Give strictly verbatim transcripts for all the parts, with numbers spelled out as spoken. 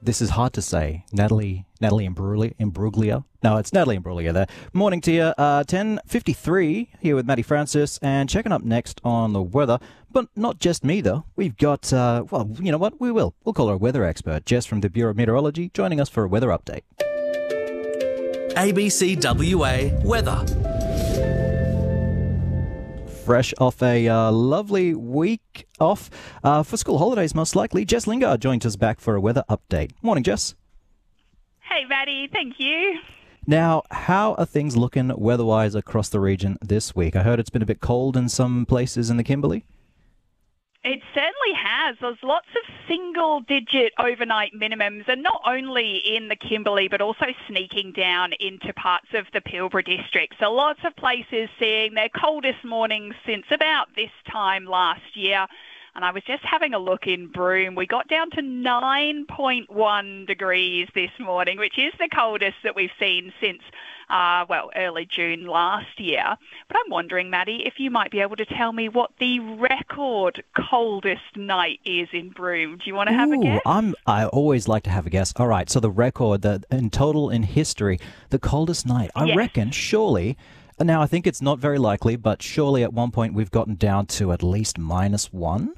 this is hard to say. Natalie, Natalie Imbruglia. Imbruglia. No, it's Natalie Imbruglia there. Morning to you. Uh, ten fifty-three here with Matty Francis, and checking up next on the weather. But not just me, though. We've got, uh, well, you know what? We will. We'll call her a weather expert, Jess from the Bureau of Meteorology, joining us for a weather update. A B C W A weather. Fresh off a uh, lovely week off uh, for school holidays, most likely. Jess Lingard joined us back for a weather update. Morning, Jess. Hey, Maddie. Thank you. Now, how are things looking weather-wise across the region this week? I heard it's been a bit cold in some places in the Kimberley. It certainly has. There's lots of single-digit overnight minimums, and not only in the Kimberley, but also sneaking down into parts of the Pilbara district. So lots of places seeing their coldest mornings since about this time last year. And I was just having a look in Broome. We got down to nine point one degrees this morning, which is the coldest that we've seen since, uh, well, early June last year. But I'm wondering, Maddie, if you might be able to tell me what the record coldest night is in Broome. Do you want to have Ooh, a guess? I'm, I always like to have a guess. All right, so the record, the in total in history, the coldest night. I Yes. reckon, surely, now I think it's not very likely, but surely at one point we've gotten down to at least minus one?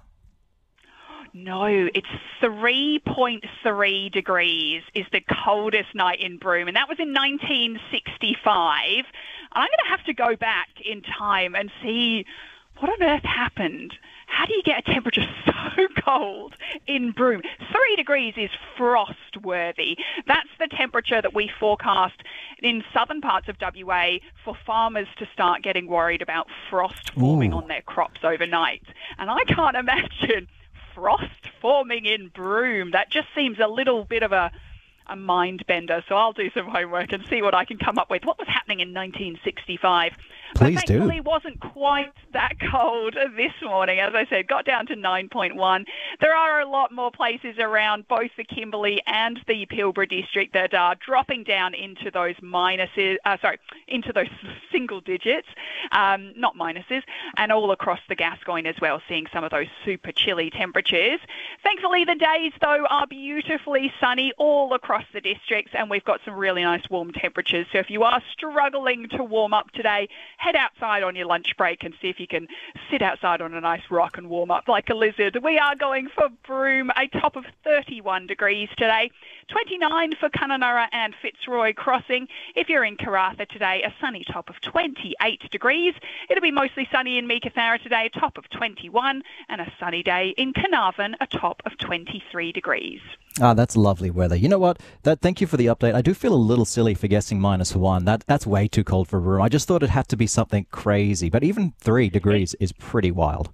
No, it's three point three degrees is the coldest night in Broome, and that was in nineteen sixty-five. And I'm going to have to go back in time and see what on earth happened. How do you get a temperature so cold in Broome? Three degrees is frost-worthy. That's the temperature that we forecast in southern parts of W A for farmers to start getting worried about frost forming Ooh. on their crops overnight. And I can't imagine frost forming in Broome. That just seems a little bit of a, a mind bender. So I'll do some homework and see what I can come up with. What was happening in nineteen sixty-five? Please but do. thankfully it wasn't quite that cold this morning. As I said, got down to nine point one. There are a lot more places around both the Kimberley and the Pilbara district that are dropping down into those minuses, uh, sorry, into those single digits, um, not minuses, and all across the Gascoyne as well, seeing some of those super chilly temperatures. Thankfully, the days, though, are beautifully sunny all across the districts, and we've got some really nice warm temperatures. So if you are struggling to warm up today, head outside on your lunch break and see if you can sit outside on a nice rock and warm up like a lizard. We are going for Broome, a top of thirty-one degrees today, twenty-nine for Kununurra and Fitzroy Crossing. If you're in Karratha today, a sunny top of twenty-eight degrees. It'll be mostly sunny in Meekatharra today, a top of twenty-one, and a sunny day in Carnarvon, a top of twenty-three degrees. Ah, that's lovely weather. You know what? That thank you for the update. I do feel a little silly for guessing minus one. That that's way too cold for Broome. I just thought it had to be something crazy, but even three degrees is pretty wild.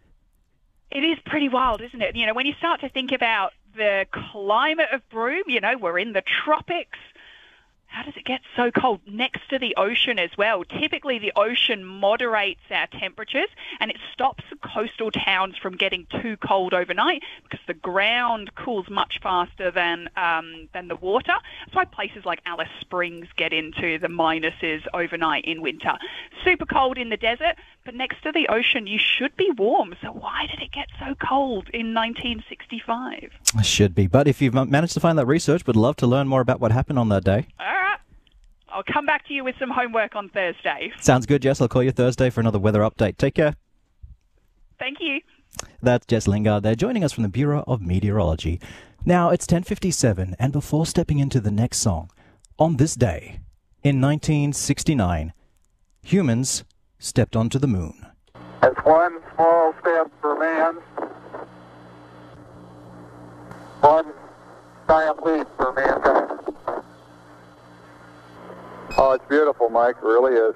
It is pretty wild, isn't it? You know, when you start to think about the climate of Broome, you know, we're in the tropics. How does it get so cold next to the ocean as well? Typically, the ocean moderates our temperatures and it stops coastal towns from getting too cold overnight because the ground cools much faster than um, than the water. That's why places like Alice Springs get into the minuses overnight in winter. Super cold in the desert, but next to the ocean, you should be warm. So why did it get so cold in nineteen sixty-five? I should be. But if you've managed to find that research, would love to learn more about what happened on that day. All right. I'll come back to you with some homework on Thursday. Sounds good, Jess. I'll call you Thursday for another weather update. Take care. Thank you. That's Jess Lingard there, joining us from the Bureau of Meteorology. Now, it's ten fifty-seven, and before stepping into the next song, on this day, in nineteen sixty-nine, humans stepped onto the moon. It's one small step for man, one giant leap for mankind. Oh, it's beautiful, Mike. It really is.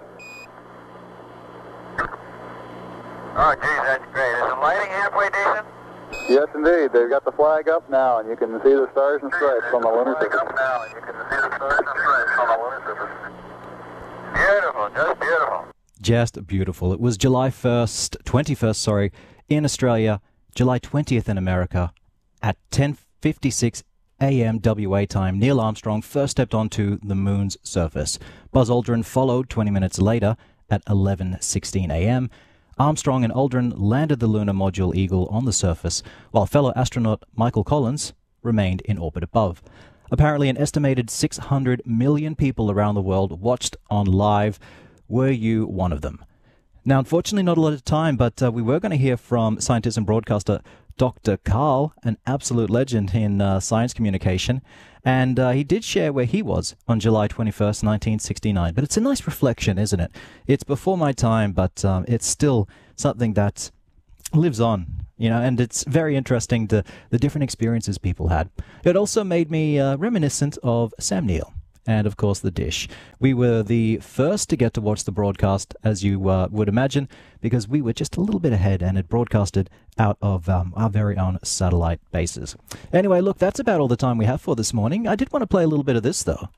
Oh, geez, that's great. Is the lighting halfway decent? Yes, indeed. They've got the flag up now, and you can see the stars and stripes on the lunar surface. Up now, and you can see the stars and stripes on the lunar surface. Beautiful, just beautiful. Just beautiful. It was July first, twenty-first, sorry, in Australia, July twentieth in America, at ten fifty-six a m W A time. Neil Armstrong first stepped onto the moon's surface. Buzz Aldrin followed twenty minutes later at eleven sixteen a m Armstrong and Aldrin landed the lunar module Eagle on the surface, while fellow astronaut Michael Collins remained in orbit above. Apparently, an estimated six hundred million people around the world watched on live. Were you one of them? Now, unfortunately, not a lot of time, but uh, we were going to hear from scientist and broadcaster Doctor Karl, an absolute legend in uh, science communication, and uh, he did share where he was on July twenty-first, nineteen sixty-nine. But it's a nice reflection, isn't it? It's before my time, but um, it's still something that lives on, you know, and it's very interesting to the different experiences people had. It also made me uh, reminiscent of Sam Neill. And, of course, The Dish. We were the first to get to watch the broadcast, as you uh, would imagine, because we were just a little bit ahead and it broadcasted out of um, our very own satellite bases. Anyway, look, that's about all the time we have for this morning. I did want to play a little bit of this, though.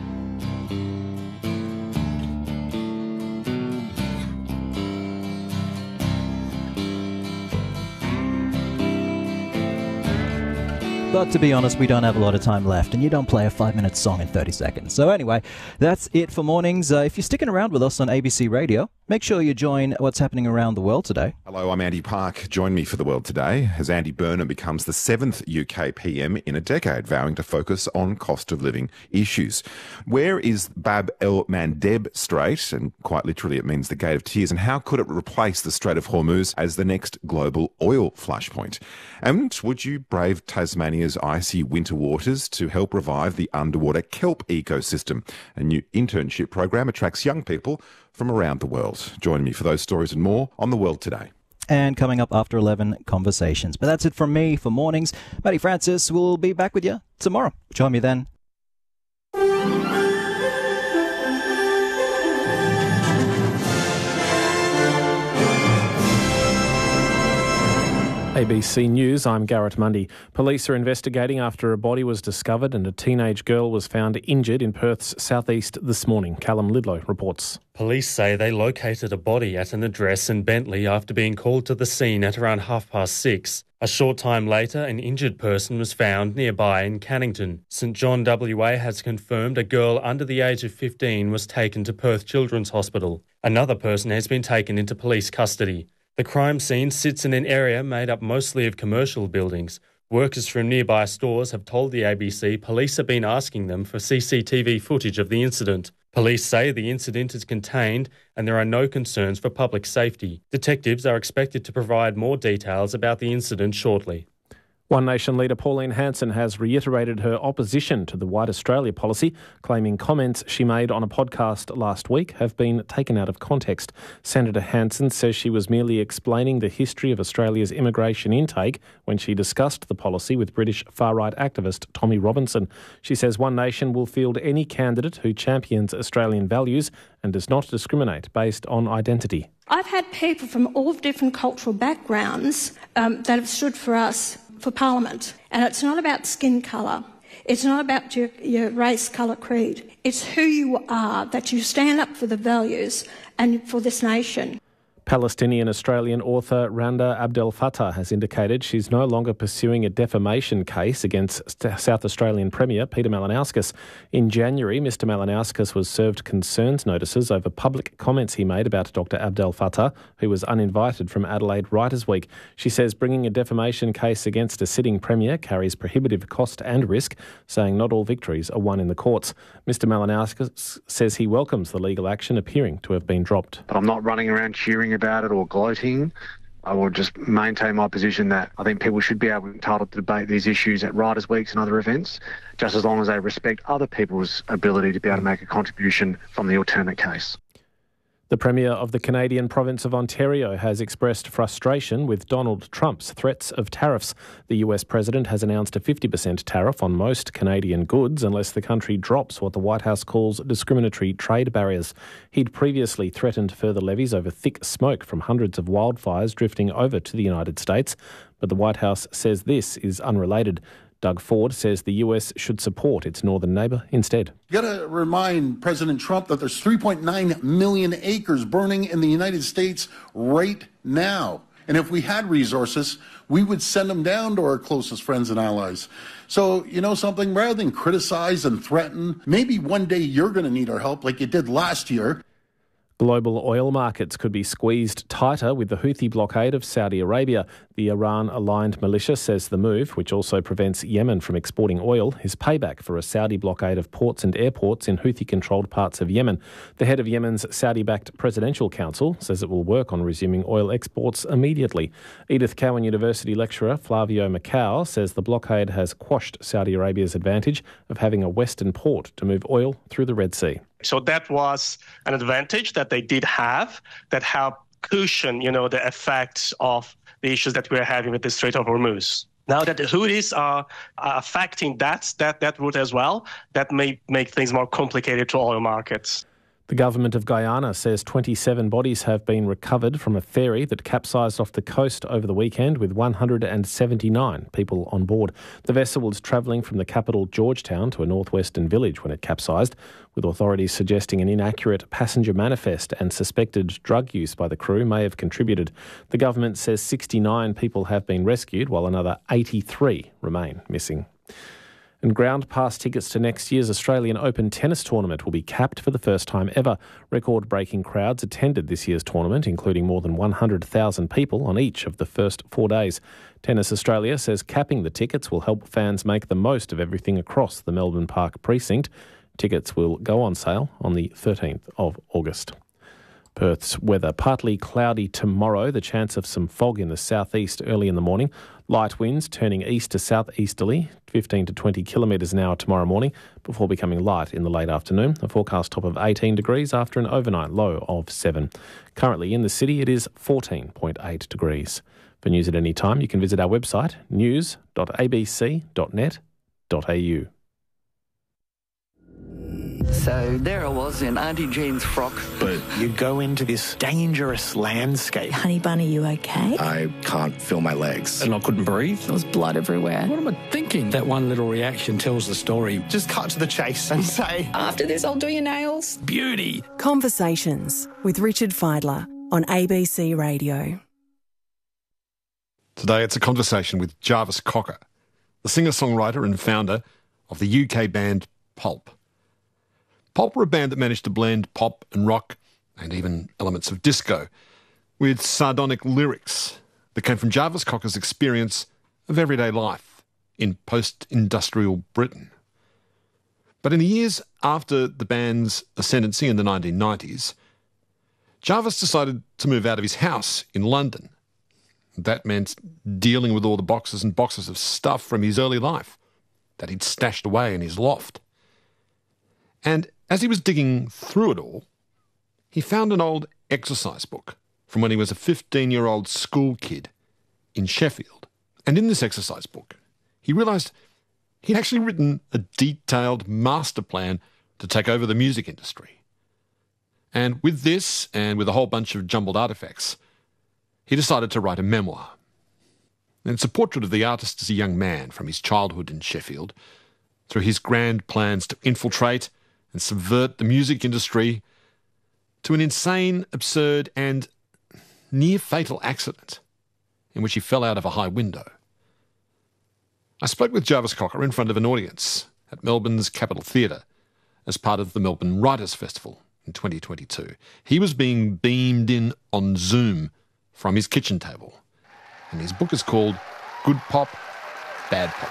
But to be honest, we don't have a lot of time left, and you don't play a five-minute song in thirty seconds. So anyway, that's it for mornings. Uh, if you're sticking around with us on A B C Radio, make sure you join what's happening around the world today. Hello, I'm Andy Park. Join me for The World Today as Andy Burnham becomes the seventh U K P M in a decade, vowing to focus on cost of living issues. Where is Bab el Mandeb Strait? And quite literally it means the Gate of Tears. And how could it replace the Strait of Hormuz as the next global oil flashpoint? And would you brave Tasmania's icy winter waters to help revive the underwater kelp ecosystem? A new internship program attracts young people from around the world. Join me for those stories and more on The World Today. And coming up after eleven, conversations. But that's it from me for mornings. Matty Francis will be back with you tomorrow. Join me then. A B C News, I'm Garrett Mundy. Police are investigating after a body was discovered and a teenage girl was found injured in Perth's southeast this morning. Callum Lidlow reports. Police say they located a body at an address in Bentley after being called to the scene at around half past six. A short time later, an injured person was found nearby in Cannington. St John W A has confirmed a girl under the age of fifteen was taken to Perth Children's Hospital. Another person has been taken into police custody. The crime scene sits in an area made up mostly of commercial buildings. Workers from nearby stores have told the A B C police have been asking them for C C T V footage of the incident. Police say the incident is contained and there are no concerns for public safety. Detectives are expected to provide more details about the incident shortly. One Nation leader Pauline Hanson has reiterated her opposition to the White Australia policy, claiming comments she made on a podcast last week have been taken out of context. Senator Hanson says she was merely explaining the history of Australia's immigration intake when she discussed the policy with British far-right activist Tommy Robinson. She says One Nation will field any candidate who champions Australian values and does not discriminate based on identity. I've had people from all different cultural backgrounds um, that have stood for us for Parliament. And it's not about skin colour. It's not about your, your race, colour, creed. It's who you are, that you stand up for the values and for this nation. Palestinian-Australian author Randa Abdel Fattah has indicated she's no longer pursuing a defamation case against South Australian Premier Peter Malinauskas. In January, Mr Malinauskas was served concerns notices over public comments he made about Doctor Abdel Fattah, who was uninvited from Adelaide Writers' Week. She says bringing a defamation case against a sitting Premier carries prohibitive cost and risk, saying not all victories are won in the courts. Mr Malinauskas says he welcomes the legal action appearing to have been dropped. But I'm not running around cheering about it or gloating. I will just maintain my position that I think people should be able entitled to debate these issues at Writers' Weeks and other events, just as long as they respect other people's ability to be able to make a contribution from the alternate case. The Premier of the Canadian province of Ontario has expressed frustration with Donald Trump's threats of tariffs. The U S President has announced a fifty percent tariff on most Canadian goods unless the country drops what the White House calls discriminatory trade barriers. He'd previously threatened further levies over thick smoke from hundreds of wildfires drifting over to the United States, but the White House says this is unrelated. Doug Ford says the U S should support its northern neighbour instead. You got to remind President Trump that there's three point nine million acres burning in the United States right now. And if we had resources, we would send them down to our closest friends and allies. So, you know something, rather than criticize and threaten, maybe one day you're going to need our help like you did last year. Global oil markets could be squeezed tighter with the Houthi blockade of Saudi Arabia. The Iran-aligned militia says the move, which also prevents Yemen from exporting oil, is payback for a Saudi blockade of ports and airports in Houthi-controlled parts of Yemen. The head of Yemen's Saudi-backed Presidential Council says it will work on resuming oil exports immediately. Edith Cowan University lecturer Flavio Macau says the blockade has quashed Saudi Arabia's advantage of having a western port to move oil through the Red Sea. So that was an advantage that they did have that helped cushion, you know, the effects of the issues that we're having with the Strait of Hormuz. Now that the Houthis are, are affecting that, that, that route as well, that may make things more complicated to oil markets. The government of Guyana says twenty-seven bodies have been recovered from a ferry that capsized off the coast over the weekend with one hundred seventy-nine people on board. The vessel was travelling from the capital Georgetown to a northwestern village when it capsized, with authorities suggesting an inaccurate passenger manifest and suspected drug use by the crew may have contributed. The government says sixty-nine people have been rescued while another eighty-three remain missing. And ground pass tickets to next year's Australian Open tennis tournament will be capped for the first time ever. Record-breaking crowds attended this year's tournament, including more than one hundred thousand people on each of the first four days. Tennis Australia says capping the tickets will help fans make the most of everything across the Melbourne Park precinct. Tickets will go on sale on the thirteenth of August. Perth's weather, partly cloudy tomorrow, the chance of some fog in the southeast early in the morning. Light winds turning east to southeasterly, fifteen to twenty kilometres an hour tomorrow morning, before becoming light in the late afternoon. A forecast top of eighteen degrees after an overnight low of seven. Currently in the city it is fourteen point eight degrees. For news at any time, you can visit our website, news dot a b c dot net dot a u. So there I was in Auntie Jean's frock. But you go into this dangerous landscape. Honey Bunny, you okay? I can't feel my legs. And I couldn't breathe. There was blood everywhere. What am I thinking? That one little reaction tells the story. Just cut to the chase and say, after this, I'll do your nails. Beauty. Conversations with Richard Fidler on A B C Radio. Today it's a conversation with Jarvis Cocker, the singer-songwriter and founder of the U K band Pulp. Pulp were a band that managed to blend pop and rock and even elements of disco with sardonic lyrics that came from Jarvis Cocker's experience of everyday life in post-industrial Britain. But in the years after the band's ascendancy in the nineteen nineties, Jarvis decided to move out of his house in London. That meant dealing with all the boxes and boxes of stuff from his early life that he'd stashed away in his loft. And as he was digging through it all, he found an old exercise book from when he was a fifteen-year-old school kid in Sheffield. And in this exercise book, he realised he'd actually written a detailed master plan to take over the music industry. And with this, and with a whole bunch of jumbled artefacts, he decided to write a memoir. And it's a portrait of the artist as a young man from his childhood in Sheffield, through his grand plans to infiltrate and subvert the music industry, to an insane, absurd and near-fatal accident in which he fell out of a high window. I spoke with Jarvis Cocker in front of an audience at Melbourne's Capitol Theatre as part of the Melbourne Writers' Festival in twenty twenty-two. He was being beamed in on Zoom from his kitchen table, and his book is called Good Pop, Bad Pop.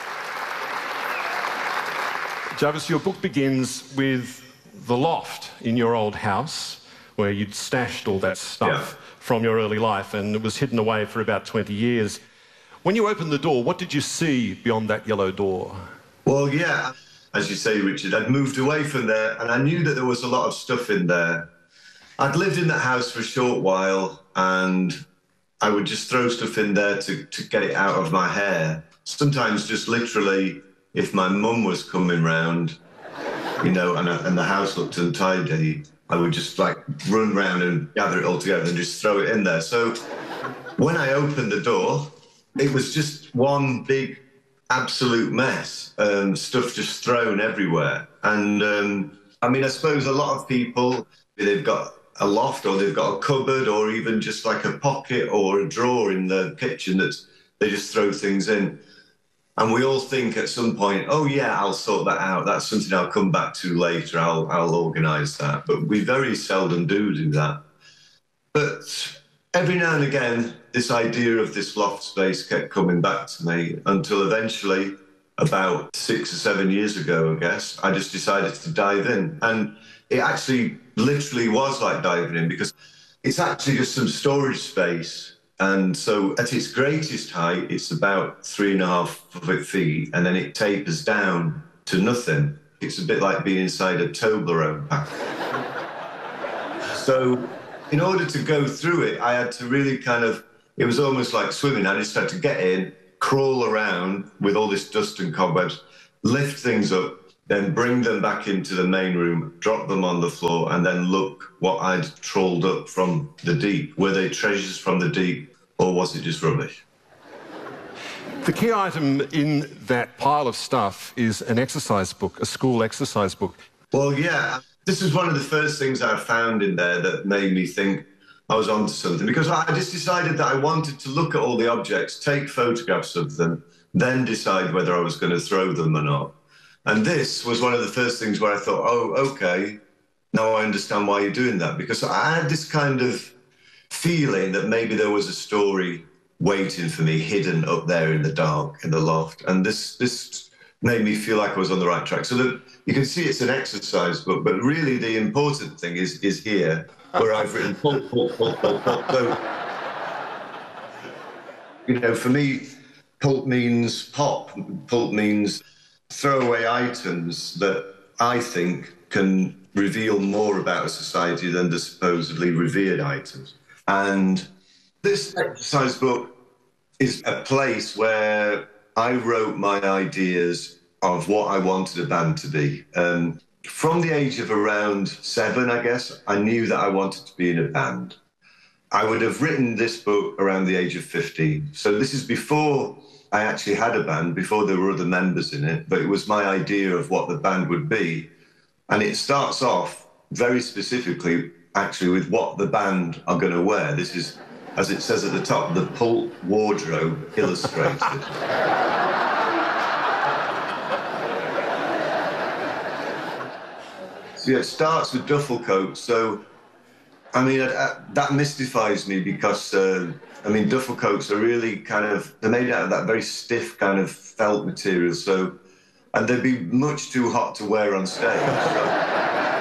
Jarvis, your book begins with the loft in your old house where you'd stashed all that stuff yeah. from your early life, and it was hidden away for about twenty years. When you opened the door, what did you see beyond that yellow door? Well, yeah, as you say, Richard, I'd moved away from there and I knew that there was a lot of stuff in there. I'd lived in that house for a short while and I would just throw stuff in there to, to get it out of my hair. Sometimes just literally, if my mum was coming round, you know, and, and the house looked untidy, I would just like run round and gather it all together and just throw it in there. So when I opened the door, it was just one big absolute mess, um, stuff just thrown everywhere. And um, I mean, I suppose a lot of people, they've got a loft or they've got a cupboard or even just like a pocket or a drawer in the kitchen that they just throw things in. And we all think at some point, oh, yeah, I'll sort that out. That's something I'll come back to later. I'll, I'll organise that. But we very seldom do do that. But every now and again, this idea of this loft space kept coming back to me until eventually, about six or seven years ago, I guess, I just decided to dive in. And it actually literally was like diving in, because it's actually just some storage space. And so at its greatest height, it's about three and a half feet, and then it tapers down to nothing. It's a bit like being inside a Toblerone pack. So in order to go through it, I had to really kind of, it was almost like swimming. I just had to get in, crawl around with all this dust and cobwebs, lift things up, then bring them back into the main room, drop them on the floor, and then look what I'd trawled up from the deep. Were they treasures from the deep, or was it just rubbish? The key item in that pile of stuff is an exercise book, a school exercise book. Well, yeah, this is one of the first things I found in there that made me think I was onto something, because I just decided that I wanted to look at all the objects, take photographs of them, then decide whether I was going to throw them or not. And this was one of the first things where I thought, oh, OK, now I understand why you're doing that, because I had this kind of feeling that maybe there was a story waiting for me, hidden up there in the dark, in the loft. And this this made me feel like I was on the right track. So that you can see it's an exercise book, but really the important thing is is here, where I've written pulp, pulp, pulp, pulp, pulp. So, you know, for me, pulp means pop. Pulp means throwaway items that I think can reveal more about a society than the supposedly revered items. And this exercise book is a place where I wrote my ideas of what I wanted a band to be. Um, from the age of around seven, I guess, I knew that I wanted to be in a band. I would have written this book around the age of fifteen. So this is before I actually had a band, before there were other members in it, but it was my idea of what the band would be. And it starts off very specifically, actually, with what the band are going to wear. This is, as it says at the top, the Pulp Wardrobe Illustrated. So yeah, it starts with duffel coats. So, I mean, uh, that mystifies me because, uh, I mean, duffel coats are really kind of, they're made out of that very stiff kind of felt material. So, and they'd be much too hot to wear on stage. So.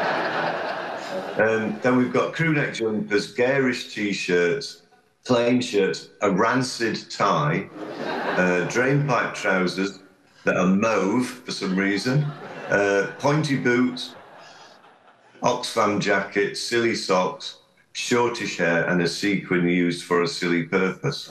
Um, then we've got crewneck jumpers, garish T-shirts, plain shirts, a rancid tie, uh, drainpipe trousers that are mauve for some reason, uh, pointy boots, Oxfam jacket, silly socks, shortish hair, and a sequin used for a silly purpose.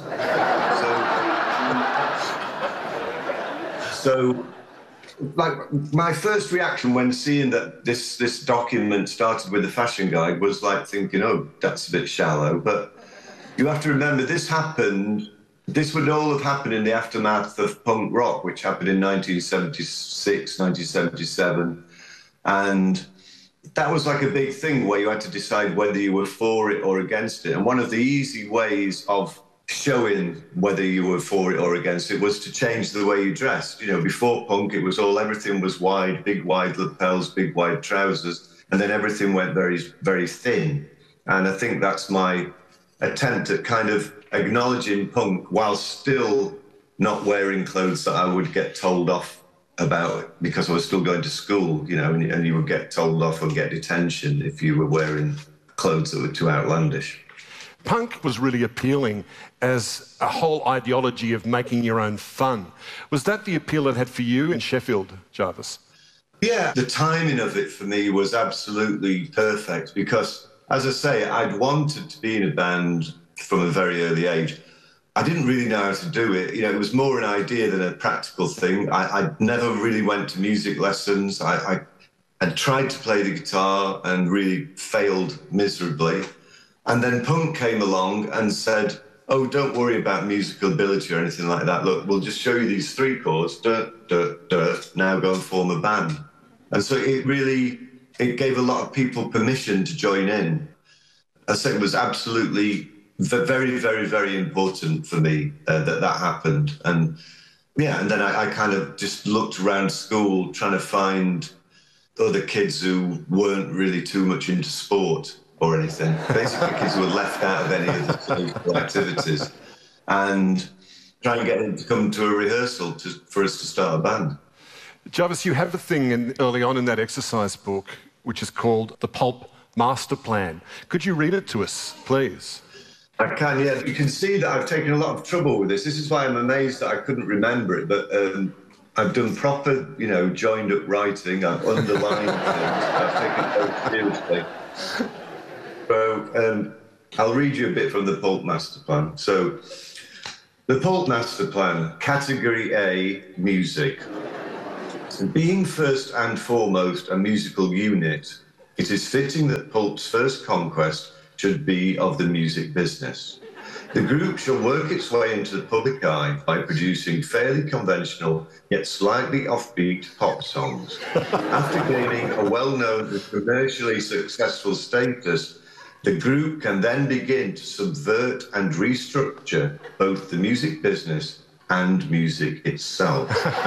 So, so like, my first reaction when seeing that this, this document started with a fashion guide was like thinking, oh, that's a bit shallow. But you have to remember, this happened, this would all have happened in the aftermath of punk rock, which happened in nineteen seventy-six, nineteen seventy-seven. And that was like a big thing where you had to decide whether you were for it or against it. And one of the easy ways of showing whether you were for it or against it was to change the way you dressed. You know, before punk, it was all, everything was wide, big wide lapels, big wide trousers, and then everything went very, very thin. And I think that's my attempt at kind of acknowledging punk while still not wearing clothes that I would get told off about because I was still going to school, you know, and, and you would get told off or get detention if you were wearing clothes that were too outlandish. Punk was really appealing as a whole ideology of making your own fun. Was that the appeal it had for you in Sheffield, Jarvis? Yeah, the timing of it for me was absolutely perfect because, as I say, I'd wanted to be in a band from a very early age. I didn't really know how to do it. You know, it was more an idea than a practical thing. I, I never really went to music lessons. I, I had tried to play the guitar and really failed miserably. And then punk came along and said, oh, don't worry about musical ability or anything like that. Look, we'll just show you these three chords, dirt, dirt, dirt, now go and form a band. And so it really, it gave a lot of people permission to join in. I think it was absolutely very, very, very important for me uh, that that happened. And yeah, and then I, I kind of just looked around school trying to find other kids who weren't really too much into sport or anything. Basically, kids who were left out of any of the social activities. and try and get him to come to a rehearsal to, for us to start a band. Jarvis, you have a thing in, early on in that exercise book which is called the Pulp Master Plan. Could you read it to us, please? I can, yeah. You can see that I've taken a lot of trouble with this. This is why I'm amazed that I couldn't remember it, but um, I've done proper, you know, joined-up writing. I've underlined things. I've taken it very seriously. So um, I'll read you a bit from the Pulp Master Plan. So, the Pulp Master Plan, Category A, Music. Being first and foremost a musical unit, it is fitting that Pulp's first conquest should be of the music business. The group shall work its way into the public eye by producing fairly conventional yet slightly offbeat pop songs. After gaining a well-known and commercially successful status, the group can then begin to subvert and restructure both the music business and music itself.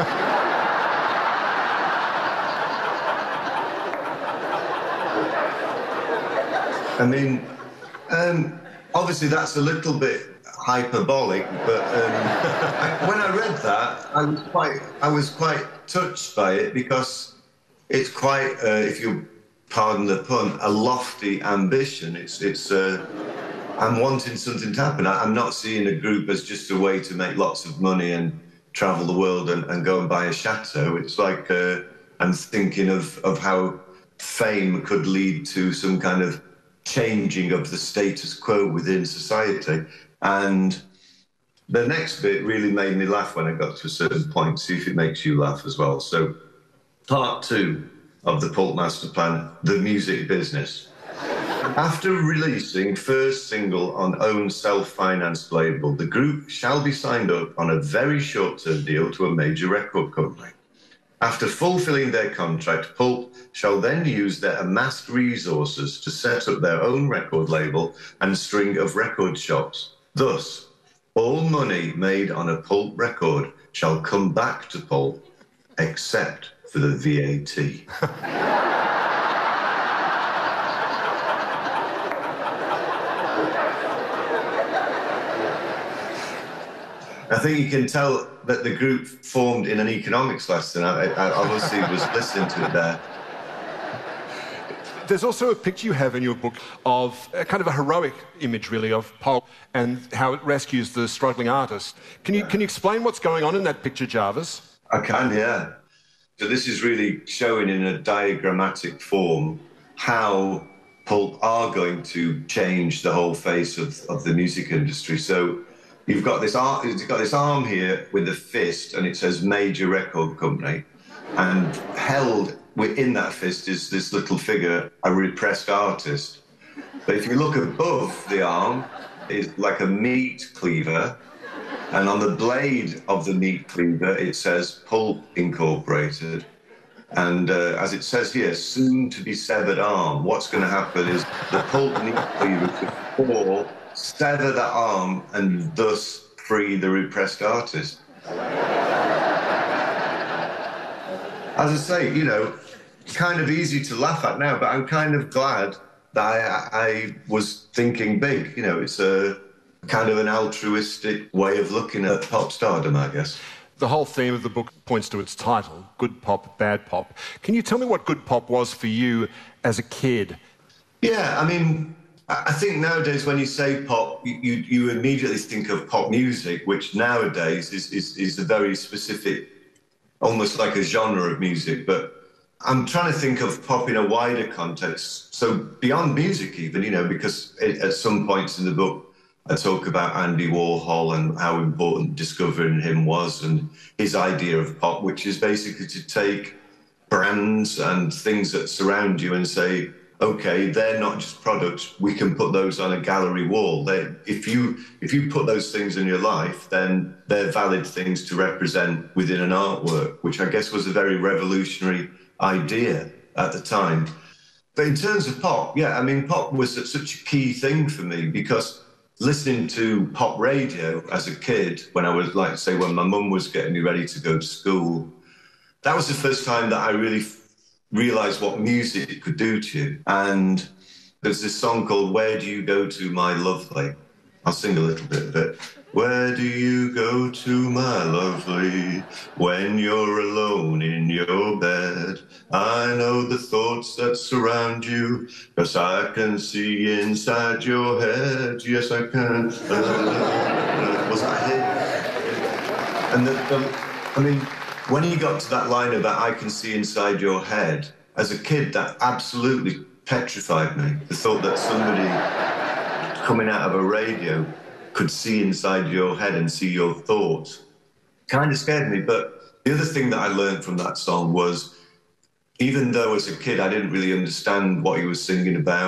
I mean, um, obviously that's a little bit hyperbolic, but um, I, when I read that, I was quite, I was quite touched by it because it's quite, uh, if you pardon the pun, a lofty ambition. It's, it's. Uh, I'm wanting something to happen. I, I'm not seeing a group as just a way to make lots of money and travel the world and, and go and buy a chateau. It's like uh, I'm thinking of of how fame could lead to some kind of changing of the status quo within society. And the next bit really made me laugh when I got to a certain point. See if it makes you laugh as well. So part two of the Pulp Master Plan, the music business. After releasing first single on own self-financed label, the group shall be signed up on a very short-term deal to a major record company. After fulfilling their contract, Pulp shall then use their amassed resources to set up their own record label and string of record shops. Thus, all money made on a Pulp record shall come back to Pulp, except for the V A T. I think you can tell that the group formed in an economics lesson. I, I obviously was listening to it there. There's also a picture you have in your book of a kind of a heroic image, really, of Pulp and how it rescues the struggling artist. Can you, can you explain what's going on in that picture, Jarvis? I can, yeah. So this is really showing in a diagrammatic form how Pulp are going to change the whole face of, of the music industry. So you've got this ar- you've got this arm here with a fist, and it says major record company, and held within that fist is this little figure, a repressed artist. But if you look above the arm, it's like a meat cleaver, and on the blade of the meat cleaver, it says Pulp Incorporated. And uh, as it says here, soon to be severed arm. What's going to happen is the Pulp meat cleaver could fall, sever that arm, and thus free the repressed artist. As I say, you know, it's kind of easy to laugh at now, but I'm kind of glad that I, I was thinking big. You know, it's a kind of an altruistic way of looking at pop stardom, I guess. The whole theme of the book points to its title, Good Pop, Bad Pop. Can you tell me what good pop was for you as a kid? Yeah, I mean, I think nowadays when you say pop, you, you, you immediately think of pop music, which nowadays is, is, is a very specific, almost like a genre of music. But I'm trying to think of pop in a wider context. So beyond music even, you know, because it, at some points in the book, I talk about Andy Warhol and how important discovering him was and his idea of pop, which is basically to take brands and things that surround you and say, OK, they're not just products. We can put those on a gallery wall. They, if you if you put those things in your life, then they're valid things to represent within an artwork, which I guess was a very revolutionary idea at the time. But in terms of pop, yeah, I mean, pop was such a key thing for me because listening to pop radio as a kid, when I was, like, say, when my mum was getting me ready to go to school, that was the first time that I really realised what music could do to you. And there's this song called Where Do You Go To, My Lovely? I'll sing a little bit of it. Where do you go to, my lovely, when you're alone in your bed? I know the thoughts that surround you, 'cause I can see inside your head. Yes, I can. Uh, was that it? And the, the, I mean, when he got to that line about I can see inside your head, as a kid, that absolutely petrified me. The thought that somebody coming out of a radio could see inside your head and see your thoughts kind of scared me. But the other thing that I learned from that song was, even though as a kid I didn't really understand what he was singing about,